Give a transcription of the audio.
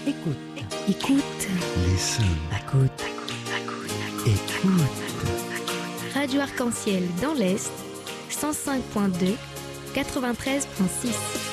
Écoute. Écoute. Listen. Écoute. Écoute. Radio Arc-en-Ciel dans l'Est, 105.2, 93.6.